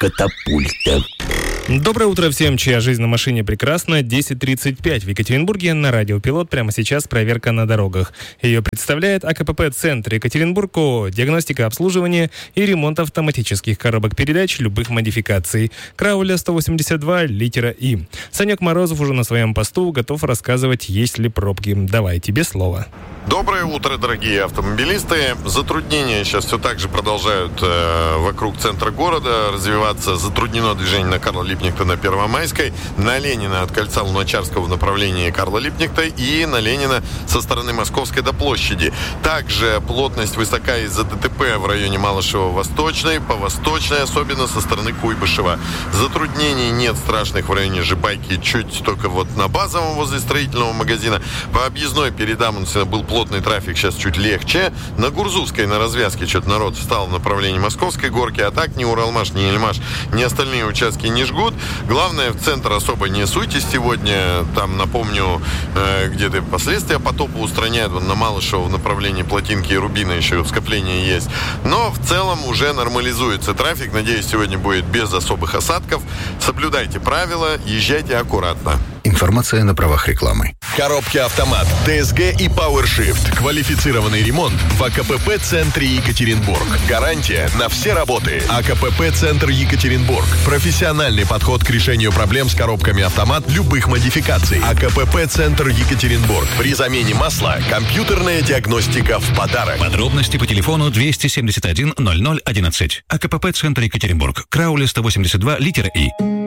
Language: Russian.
катапульта. Доброе утро всем, чья жизнь на машине прекрасна. 10:35 в Екатеринбурге на Радио Пилот. Прямо сейчас проверка на дорогах. Ее представляет АКПП-центр Екатеринбург ООО. Диагностика, обслуживание и ремонт автоматических коробок передач любых модификаций. Крауля 182, литера И. Санек Морозов уже на своем посту, готов рассказывать, есть ли пробки. Давай, тебе слово. Доброе утро, дорогие автомобилисты. Затруднения сейчас все так же продолжают вокруг центра города развиваться. Затруднено движение на Карла Липкнехта на Первомайской, на Ленина от кольца Луначарского в направлении Карла Липкнехта и на Ленина со стороны Московской до площади. Также плотность высока из-за ДТП в районе Малышева-Восточной, по Восточной, особенно со стороны Куйбышева. Затруднений нет страшных в районе Жибайки, чуть только вот на Базовом возле строительного магазина. По объездной перед Амундсеном был плотный трафик, сейчас чуть легче. На Гурзувской, на развязке, что-то народ встал в направлении Московской горки, а так ни Уралмаш, ни Эльмаш, ни остальные участки не жгут. Главное, в центр особо не суйтесь сегодня. Там, напомню, где-то последствия потопа устраняют. Вон на Малышево в направлении Плотинки и Рубина еще скопление есть. Но в целом уже нормализуется трафик. Надеюсь, сегодня будет без особых осадков. Соблюдайте правила, езжайте аккуратно. Информация на правах рекламы. Коробки автомат, ДСГ и PowerShift. Квалифицированный ремонт в АКПП-центре Екатеринбург. Гарантия на все работы. АКПП-центр Екатеринбург. Профессиональный подход к решению проблем с коробками автомат любых модификаций. АКПП-центр Екатеринбург. При замене масла компьютерная диагностика в подарок. Подробности по телефону 271 0011. АКПП-центр Екатеринбург. Крауля 182, литера И.